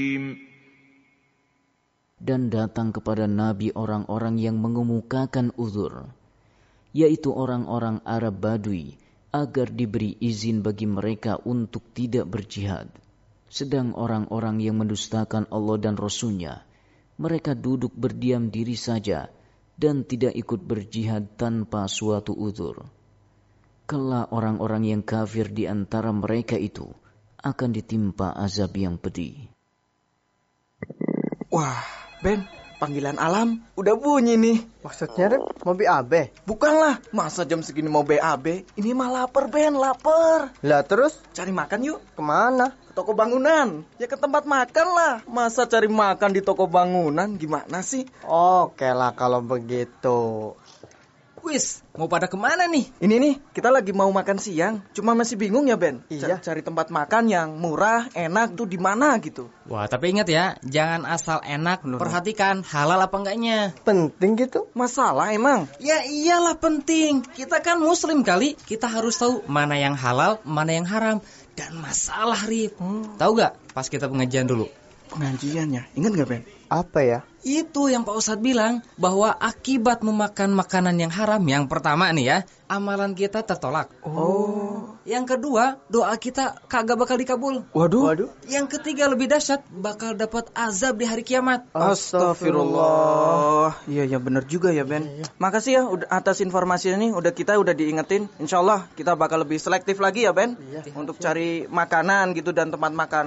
Dan datang kepada Nabi orang-orang yang mengemukakan uzur, yaitu orang-orang Arab Badui, agar diberi izin bagi mereka untuk tidak berjihad. Sedang orang-orang yang mendustakan Allah dan Rasul-Nya, mereka duduk berdiam diri saja dan tidak ikut berjihad tanpa suatu uzur. Kelak orang-orang yang kafir di antara mereka itu akan ditimpa azab yang pedih. Wah, Ben, panggilan alam udah bunyi nih. Maksudnya, Rip, mau BAB? Bukanlah, masa jam segini mau BAB? Ini mah lapar, Ben, lapar. Lah terus? Cari makan yuk. Kemana? Ke toko bangunan. Ya ke tempat makan lah. Masa cari makan di toko bangunan, gimana sih? Oke lah kalau begitu. Wis, mau pada kemana nih? Ini nih, kita lagi mau makan siang. Cuma masih bingung ya, Ben. Iya. Cari tempat makan yang murah, enak tuh di mana gitu. Wah, tapi ingat ya, jangan asal enak, perhatikan halal apa enggaknya. Penting gitu? Masalah emang? Ya iyalah penting, kita kan muslim kali, kita harus tahu mana yang halal, mana yang haram. Dan masalah, Rip, tahu gak pas kita pengajian dulu? Pengajiannya, ingat gak, Ben? Apa ya? Itu yang Pak Ustadz bilang, bahwa akibat memakan makanan yang haram, yang pertama nih ya, amalan kita tertolak. Oh. Yang kedua, doa kita kagak bakal dikabul. Waduh. Yang ketiga lebih dahsyat, bakal dapat azab di hari kiamat. Astagfirullah. Iya benar juga ya, Ben. Makasih ya atas informasinya nih, udah diingetin. Insyaallah kita bakal lebih selektif lagi ya, Ben. Untuk cari makanan gitu dan tempat makan.